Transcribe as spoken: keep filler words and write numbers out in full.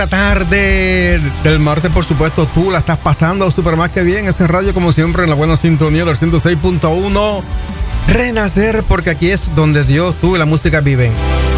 La tarde del martes, por supuesto, tú la estás pasando súper más que bien. Ese radio, como siempre, en la buena sintonía del ciento seis punto uno. Renacer, porque aquí es donde Dios, tú y la música viven.